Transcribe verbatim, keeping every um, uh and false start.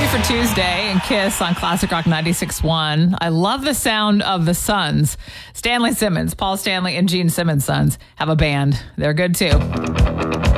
for Tuesday and Kiss on Classic Rock ninety-six point one. I love the sound of the Sons. Stanley Simmons, Paul Stanley and Gene Simmons' sons have a band. They're good too.